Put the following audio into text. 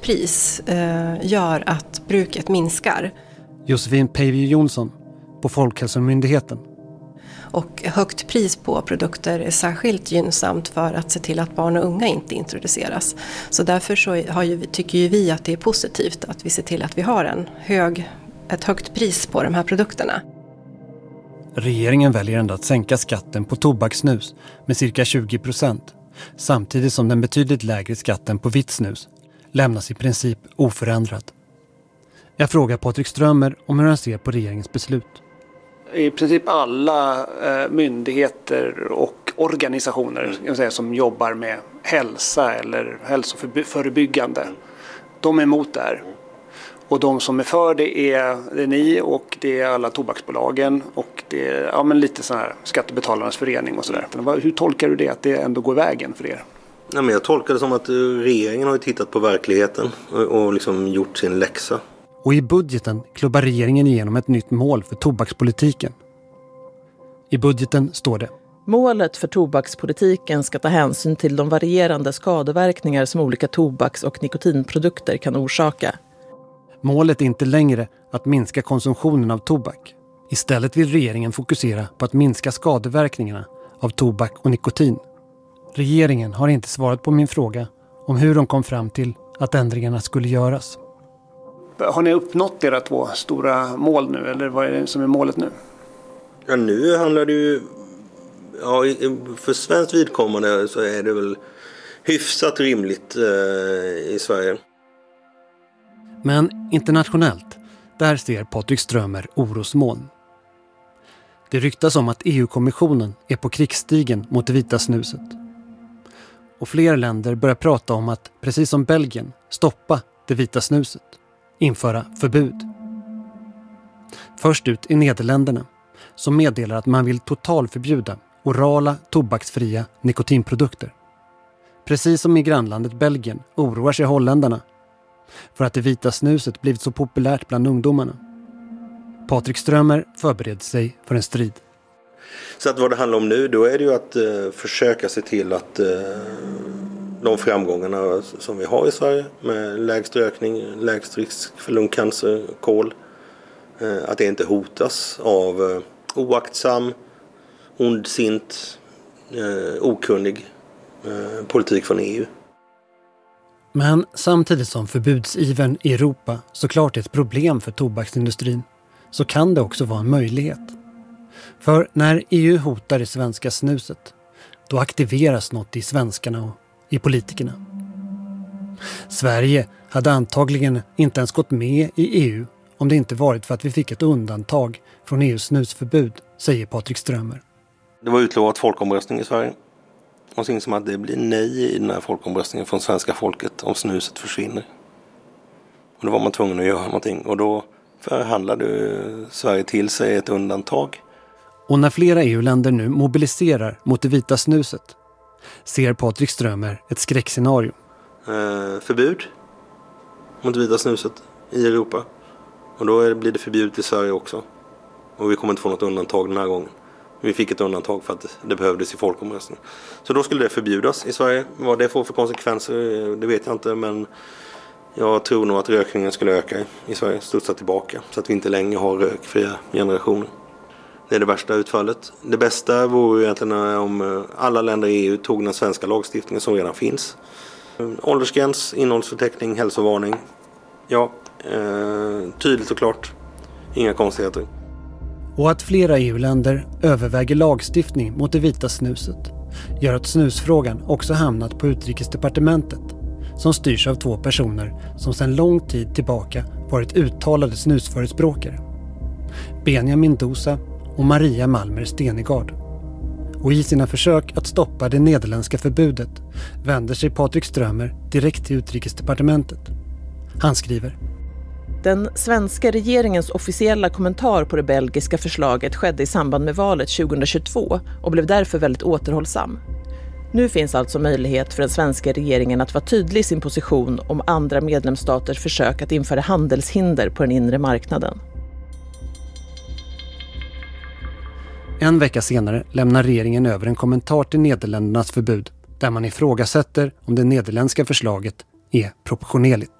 högt pris gör att bruket minskar. Josefin Päivi Jonsson på Folkhälsomyndigheten. Och högt pris på produkter är särskilt gynnsamt för att se till att barn och unga inte introduceras. Så därför så tycker ju vi att det är positivt att vi ser till att vi har ett högt pris på de här produkterna. Regeringen väljer ändå att sänka skatten på tobakssnus med cirka 20%, samtidigt som den betydligt lägre skatten på vitt snus lämnas i princip oförändrad. Jag frågar Patrik Strömer om hur han ser på regeringens beslut. I princip alla myndigheter och organisationer som jobbar med hälsa eller hälsoförebyggande, de är emot det här. Och de som är för det är ni och det är alla tobaksbolagen och det är lite sån här skattebetalarnas förening och sådär. Hur tolkar du det, att det ändå går vägen för er? Nej, men jag tolkar det som att regeringen har tittat på verkligheten och liksom gjort sin läxa. Och i budgeten klubbar regeringen igenom ett nytt mål för tobakspolitiken. I budgeten står det: målet för tobakspolitiken ska ta hänsyn till de varierande skadeverkningar som olika tobaks- och nikotinprodukter kan orsaka. Målet är inte längre att minska konsumtionen av tobak. Istället vill regeringen fokusera på att minska skadeverkningarna av tobak och nikotin. Regeringen har inte svarat på min fråga om hur de kom fram till att ändringarna skulle göras. Har ni uppnått era 2 stora mål nu, eller vad är det som är målet nu? Ja, nu handlar det ju... Ja, för svenskt vidkommande så är det väl hyfsat rimligt i Sverige. Men internationellt, där ser Patrik Strömer orosmoln. Det ryktas om att EU-kommissionen är på krigsstigen mot det vita snuset. Och fler länder börjar prata om att, precis som Belgien, stoppa det vita snuset. Införa förbud. Först ut är Nederländerna, som meddelar att man vill totalförbjuda orala tobaksfria nikotinprodukter. Precis som i grannlandet Belgien oroar sig holländarna för att det vita snuset blivit så populärt bland ungdomarna. Patrik Strömer förbereder sig för en strid. Så att vad det handlar om nu, då är det ju att försöka se till att de framgångarna som vi har i Sverige med lägst rökning, lägst risk för lungcancer, kol, att det inte hotas av oaktsam, ondsint, okunnig politik från EU. Men samtidigt som förbudsivern i Europa såklart är ett problem för tobaksindustrin, så kan det också vara en möjlighet. För när EU hotar det svenska snuset, då aktiveras något i svenskarna och i politikerna. Sverige hade antagligen inte ens gått med i EU om det inte varit för att vi fick ett undantag från EUs snusförbud, säger Patrik Strömer. Det var utlovat folkomröstning i Sverige. Och så insåg man att det blir nej i den här folkomröstningen från svenska folket om snuset försvinner. Och då var man tvungen att göra någonting. Och då förhandlade Sverige till sig ett undantag. Och när flera EU-länder nu mobiliserar mot det vita snuset ser Patrik Strömer ett skräckscenario. Förbud mot det vita snuset i Europa. Och då blir det förbjudet i Sverige också. Och vi kommer inte få något undantag den här gången. Vi fick ett undantag för att det behövdes i folkomröstningen. Så då skulle det förbjudas i Sverige. Vad det får för konsekvenser, det vet jag inte. Men jag tror nog att rökningen skulle öka i Sverige, studsa tillbaka. Så att vi inte längre har rökfria generationer. Det är det värsta utfallet. Det bästa vore egentligen om alla länder i EU tog den svenska lagstiftningen som redan finns. Åldersgräns, innehållsförteckning, hälsovarning. Ja, tydligt och klart. Inga konstigheter. Och att flera EU-länder överväger lagstiftning mot det vita snuset gör att snusfrågan också hamnat på Utrikesdepartementet, som styrs av 2 personer som sedan lång tid tillbaka varit uttalade snusförespråkare. Benjamin Dosa och Maria Malmer Stenegard. Och i sina försök att stoppa det nederländska förbudet vänder sig Patrik Strömer direkt till Utrikesdepartementet. Han skriver: Den svenska regeringens officiella kommentar på det belgiska förslaget skedde i samband med valet 2022 och blev därför väldigt återhållsam. Nu finns alltså möjlighet för den svenska regeringen att vara tydlig i sin position om andra medlemsstaters försök att införa handelshinder på den inre marknaden. En vecka senare lämnar regeringen över en kommentar till Nederländernas förbud där man ifrågasätter om det nederländska förslaget är proportionerligt.